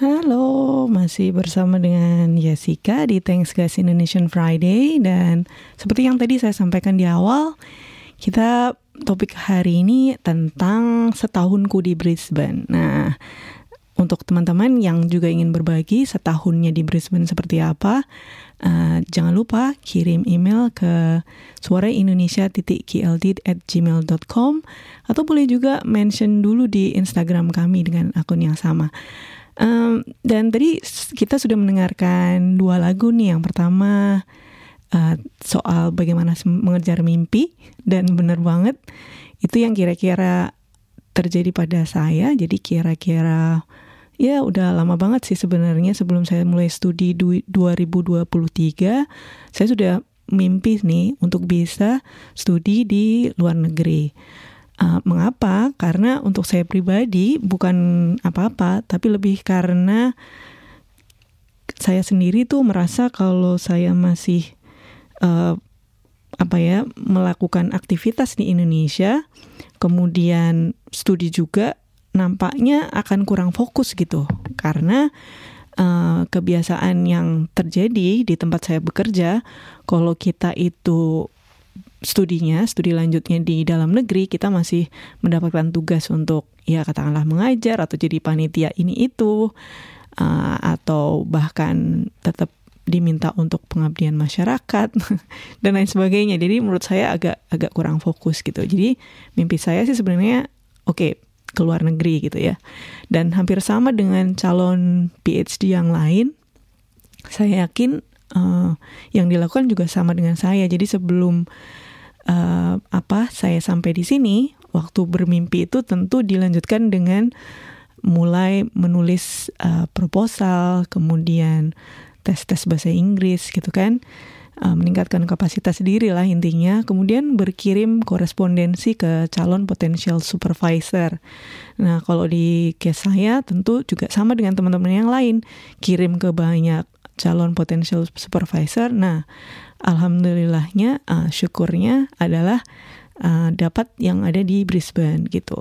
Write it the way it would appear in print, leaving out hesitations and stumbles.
Halo, masih bersama dengan Jessica di Thanks Guys Indonesian Friday. Dan seperti yang tadi saya sampaikan di awal, kita topik hari ini tentang setahunku di Brisbane. Nah, untuk teman-teman yang juga ingin berbagi setahunnya di Brisbane seperti apa, jangan lupa kirim email ke suaraindonesia.kld@gmail.com atau boleh juga mention dulu di Instagram kami dengan akun yang sama. Dan tadi kita sudah mendengarkan 2 lagu nih. Yang pertama soal bagaimana mengejar mimpi, dan benar banget itu yang kira-kira terjadi pada saya. Jadi kira-kira ya udah lama banget sih sebenarnya. Sebelum saya mulai studi 2023, saya sudah mimpi nih untuk bisa studi di luar negeri. Mengapa? Karena untuk saya pribadi bukan apa-apa, tapi lebih karena saya sendiri tuh merasa kalau saya masih melakukan aktivitas di Indonesia, kemudian studi juga, nampaknya akan kurang fokus gitu. Karena kebiasaan yang terjadi di tempat saya bekerja, kalau kita itu studi lanjutnya di dalam negeri, kita masih mendapatkan tugas untuk ya katakanlah mengajar atau jadi panitia ini itu, atau bahkan tetap diminta untuk pengabdian masyarakat dan lain sebagainya. Jadi menurut saya agak kurang fokus gitu. Jadi mimpi saya sih sebenarnya ke luar negeri gitu ya. Dan hampir sama dengan calon PhD yang lain, saya yakin yang dilakukan juga sama dengan saya. Jadi sebelum saya sampai di sini, waktu bermimpi itu tentu dilanjutkan dengan mulai menulis proposal, kemudian tes bahasa Inggris gitu kan, meningkatkan kapasitas diri lah intinya, kemudian berkirim korespondensi ke calon potential supervisor. Nah, kalau di case saya tentu juga sama dengan teman-teman yang lain, kirim ke banyak calon potential supervisor. Nah, alhamdulillahnya, syukurnya adalah dapat yang ada di Brisbane gitu.